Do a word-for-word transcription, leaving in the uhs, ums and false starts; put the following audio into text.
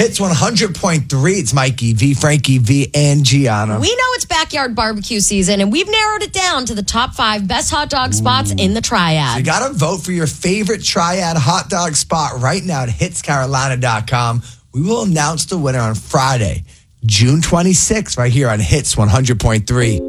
Hits one hundred point three. It's Mikey V, Frankie V, and Gianna. We know it's backyard barbecue season, and we've narrowed it down to the top five best hot dog spots Ooh. in the Triad. So you got to vote for your favorite Triad hot dog spot right now at hits carolina dot com. We will announce the winner on Friday, June twenty-sixth, right here on Hits one hundred point three.